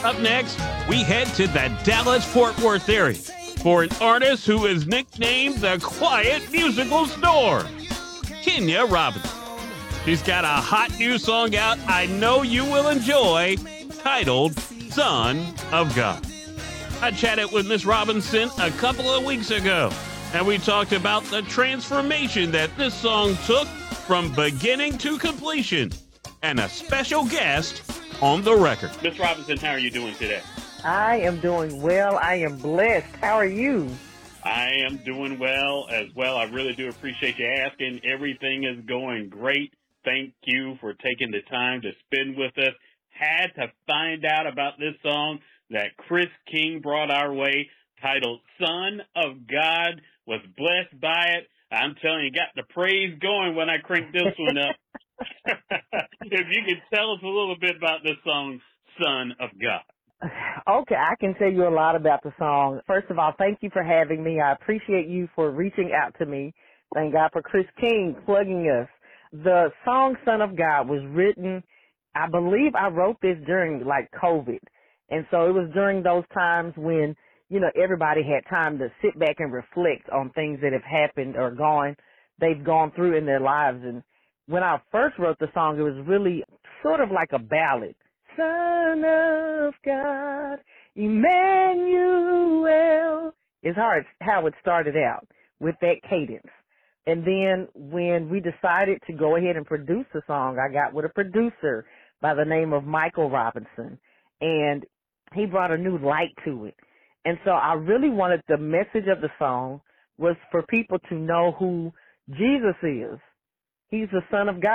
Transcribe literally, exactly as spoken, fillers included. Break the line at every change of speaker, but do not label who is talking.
Up next, we head to the Dallas-Fort Worth area for an artist who is nicknamed the Quiet Musical Storm, Kenya Robinson. She's got a hot new song out I know you will enjoy, titled Son of God. I chatted with Miss Robinson a couple of weeks ago, and we talked about the transformation that this song took from beginning to completion, and a special guest on the record. Miss Robinson, how are you doing today?
I am doing well. I am blessed. How are you?
I am doing well as well. I really do appreciate you asking. Everything is going great. Thank you for taking the time to spend with us. Had to find out about this song that Chris King brought our way, titled Son of God. Was blessed by it. I'm telling you, got the praise going when I cranked this one up. If you could tell us a little bit about this song, Son of God.
Okay, I can tell you a lot about the song. First of all, thank you for having me. I appreciate you for reaching out to me. Thank God for Chris King plugging us. The song Son of God was written, I believe I wrote this during like COVID. And so it was during those times when, you know, everybody had time to sit back and reflect on things that have happened or gone, they've gone through in their lives. And when I first wrote the song, it was really sort of like a ballad. Son of God, Emmanuel, is how it, how it started out, with that cadence. And then when we decided to go ahead and produce the song, I got with a producer by the name of Michael Robinson, and he brought a new light to it. And so I really wanted the message of the song was for people to know who Jesus is. He's the Son of God.